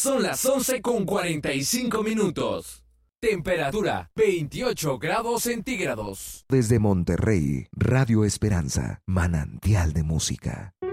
Son las 11:45. Temperatura 28 grados centígrados. Desde Monterrey, Radio Esperanza, manantial de música.